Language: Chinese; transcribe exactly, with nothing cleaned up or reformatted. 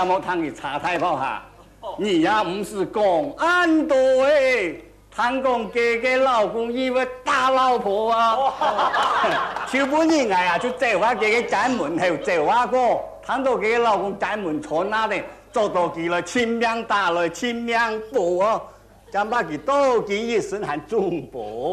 敢要通去查太保下？你也唔是讲安多诶，通讲家家老公以为大老婆啊。手本以外啊，就这话家家展门后，这话个，通到家家老公展门坐那里，做到佢来亲命打来亲命补哦，将把佢多几一身还中补。